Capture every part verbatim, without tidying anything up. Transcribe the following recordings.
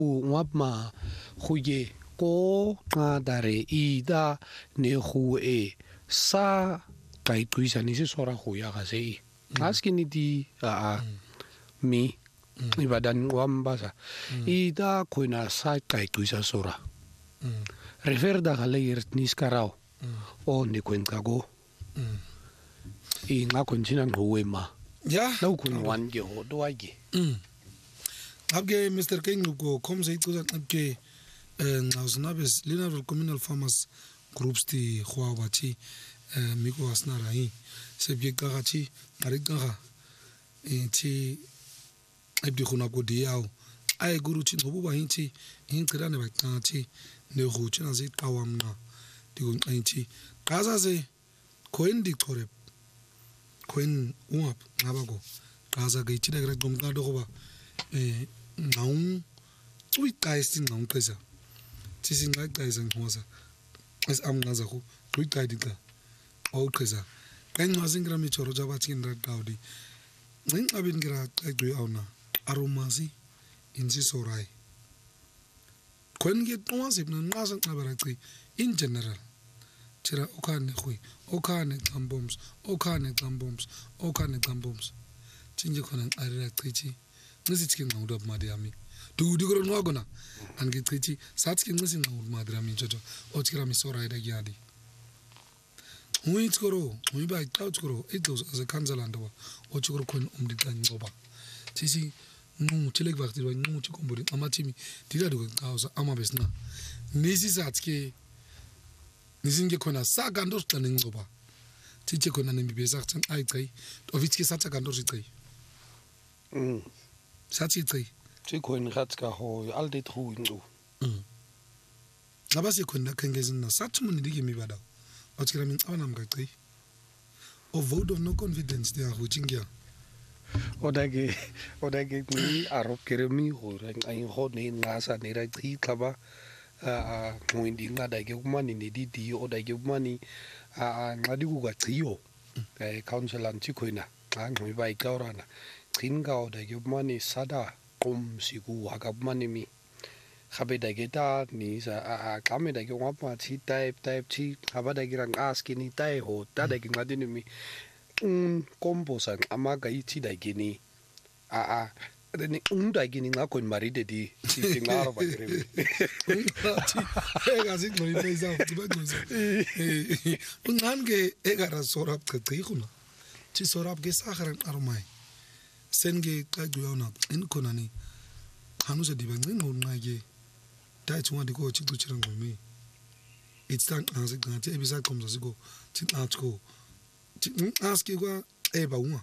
Wapma huye ko dare ida ne hu e sa kai tuisa ni se sora huya ga sei askini di a mi ibadan wambasa ida kuina sa kai tuisa sora referda galer niskarao o ni cuenta go i nga konjina ngwema ya na kun wange ho do age abge Mister King go kom se ithuza xabke ngawusinabes Leonard Communal Farmers Groups ti khwa bathi miko asnara hi sebye qagathi ari qaga ethi ebdi khona go diyawo ay guru thi ngobu ba hinthi ingcirane baqathi ne go thina ze qawamna dikunqayithi qaza ze khoendi chore khoen uap ngabako qaza ke ithile ke qomqado goba eh ngaung uyiqayisa ingqonqeza sisinqaqayisa nghoza esamnqaza go uyiqayidi xa awuqheza qenqwazi ngrami choro jabathi ndraqawdi nginqabini ngira qaqwe awuna aromasi insisorai kwenke qwazi bnanqasa nqabaraci in general tira okhane khwi okhane xamboms okhane xamboms okhane xamboms thinje khona nqarela chithi nisithi nqawuda bumadi yami dudi koro nwagona angichithi sathi nqisi nqawuda bumadi yami jojo othira misorai da gyadi uyitskoro uyiba iqawtskoro idozo as a councilor ndawa otshikoro khona umdi xa ncoba sisi nqu thile kvaxti ba nqu tshikombori amathimi dilado kqawza amabesna nisi sathi ke nisinge khona saka ndo sixa ncoba thithe khona nembibesa xan ayicay ovitske satha kanto ricay mm sathi cay tsikhoin khatska ho alde tru nqu mm ngaba sikhona khengezina sathi muni dike mibada otshira mincabana mgaqay o vote of no confidence dia huchingia odage odage ni arop keremi ho ai ho ne ngasa ne ra chi khaba a ngoindi ngada ke kumani ne didi odage kumani a ngadi ku ka chiyo eh councilor tsikhoina xa ngqi ba iqawrana chinga odage kumani sada qom siku akakumani mi khabeda ke ta ni sa a kameda ke ngapa thi type type thi khabada ke rang ask ni tai ho ta da ke ngadi ni mi un komposa amaga ithi da ke ni a a ni unda ke ni ngakho maride di singaro ba krebe ega zingqoyi pesa tibaqoza eh unqange ega rasora qeqi khona thi sorap ke sakhara armai senge qaquyona in khona ni khanu se dibanqinqa unqake dayithi ngadi ko chichuchira ngqomi it's tan azi ngathi ebisaqomza siko thixatho ask kwa eba uma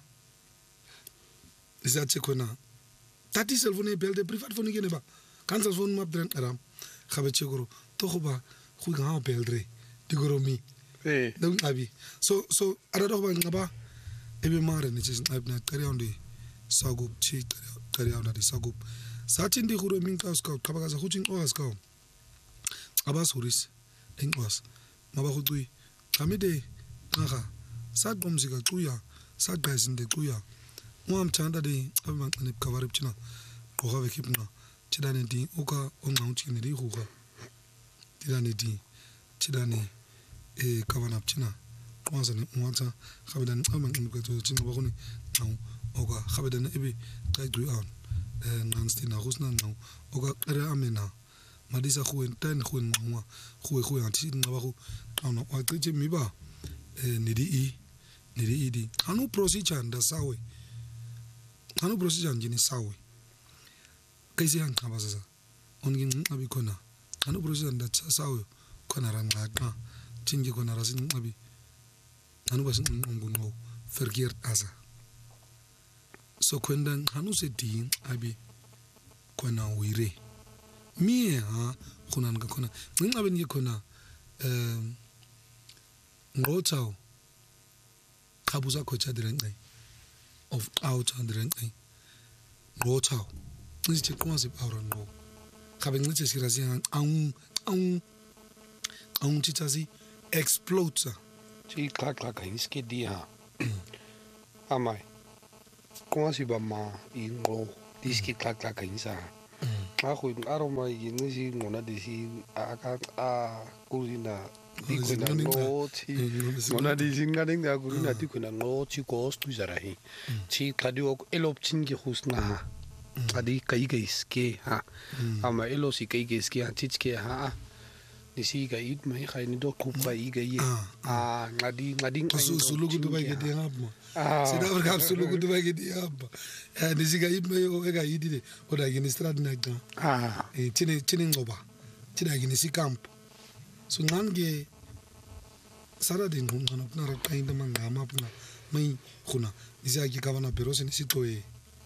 isathi khona tati cellphone belde private phone ke ne ba kansa phone ma brand aram khabe chegoro to go ba go ga beldre digoromi eh no abi so so ara do ba ngaba ebe mare ne tshi abna qari onde sagup chi qari onde sagup sathi ndi guro minka ska qabakaza khuthi nqoka ska abasuris enqwas maba khucui amide qaga saqomzika cuya saqayisinde cuya ngwamthanda de abamanqane bukhavari bthina qoga bekipna thidane di oka onqawuthini di ruga thidane di thidane e kavana bthina qwazane ngwatha khabedane abamanqane bukhathi thina bakuni naw oka khabedane ebe qayicu on eh nanstina khusna naw oka qere amena madisa khuwen tan khuwen ngwa khuwe khuwe anthi ngaba khu qawna waqithi miba eh nidi i nidi idi anu procedure ndasawe anu procedure njini sawe kaisi yanqaba sasa onke nqabi khona anu procedure ndasawe khona ranqaqa thinge khona rasinqabi anu basinqonqonqo verkeerd asa so kwenda anu se di abi khona wire mie ha khona nga khona nqabi nge khona eh ngothaw khabuza khocha direnqe of out direnqe ngothaw ngithi qwazi awra ngo khabe ngithi sirasi ang ang ang titazi explodes chi kha kha ka iske dia amai qwazi ba ma ingo diski kha kha ka insa xa go aroma yeng se ngona di se a ka a kurina dikhona ngothi ngona di singa denga kurina dikhona ngothi kostu zarahi chi khadiwo elopchin ke khusna adi kai kai ske ha ama elo si kai kai ske ha titske ha disi ga it mai ga ni do khupha i ga ye a ngadi ngadi sulu kudu ba ke di hapma sida ba ka sulu kudu ba ke di hapma eh disi ga it mai o ga yidi de o da ke ni strad na ga ah eh tini tini ngoba tina ke ni si camp so ngange sara de ngona na ra ka inda mangama puna mai khuna disi ga ka bana pero se ni si toye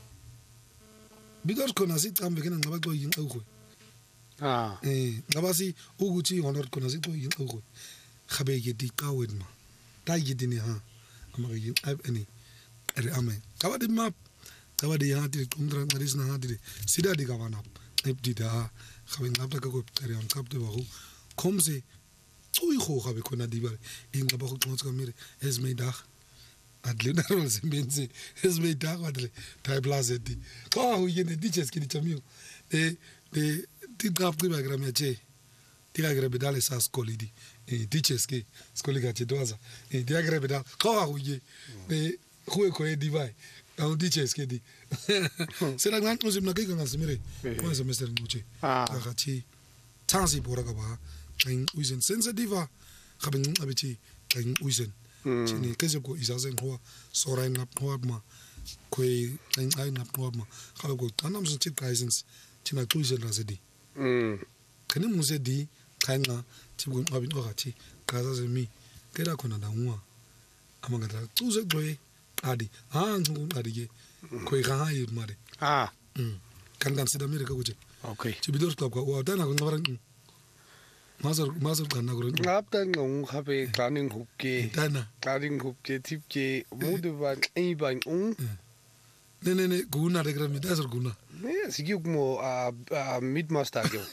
because kona si tsambe ke na ngaba to yin go ah eh ngabasi ukuthi honor khona sixo yinqoko khabe ke di qawet ma ta yidini ha amaga yin ab ani ere ame kaba di map kaba di ha di kumdra ngaris na ha di sida di kaba nap ip di da khabe ngapta ka ko tere on kapte ba ho komse uyi kho khabe khona di ba ingaba go xotsa mire es me dag adlena rol sembenze es me dag adle tai blazeti ka ho yene di cheski di chamio e e ti graf priba gram ya che ti ga grebe dale sa skoli di e teachers ke skoli ga che doza e ti ga grebe dal ko ho ye e khu ko e di vai au teachers ke di sera ngant mo simna ke ga simire ko semester nguche ga chi chansi bora ga ba ngi uisen sensitive ga ben abiti ngi uisen chini ke je ko isazen ho sora ngap ho ma ko ngi ai ngap ho ma ga ko tanam so chi guidance china tuisen razedi mm kene musedi kanga tibun abin okati kaza zemi kera khona na ngwa amangata tuze gwe adi ha ngungu adi ke ko ga hayi mare ah mm kan kan sida mere ka kuje okay tibidor club ka wa dana ko ngara mazar mazar kana ko ngapta ngung khabe klaning hupke dana klaning hupke tipke mudu ba ei ba un ne ne ne guna de gram dasar guna ne sigi mo a midmaster ke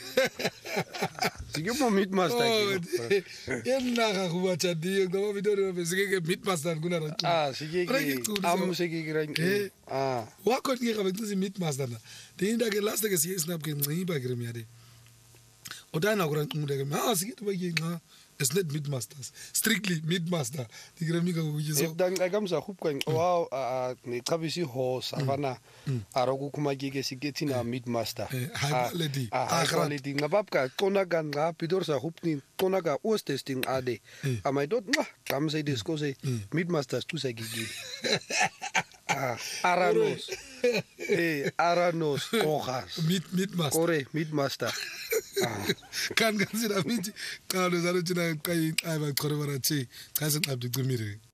sigi mo midmaster ke yenna ga huwa chadi ngaba video be sigi ke midmaster guna ra ah sigi ke am sigi ke ran ah wa ko ke ga be midmaster na de inda ke last ke sigi snap ke ngi ba gram ya de odana ko ran ngi de ma sigi to ba ke nga it's not midmasters strictly midmaster digramika go yiso dan akamza khupka wow ne khabisi ho savana aroku kuma ke siketina midmaster high quality high quality ngababka kona kan nga pidor sa khupni kona ka os testing ade amai dot nga kam say disco say midmasters tu sa gigi aranos eh aranos kogas mid midmaster kore midmaster kan kan sira miti kalo zaro china kai ai ba kore barachi kasan abdu gumire